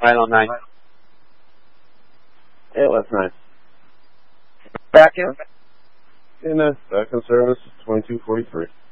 Right on 9. Yeah, that's nice. Back in? In back in service, 2243.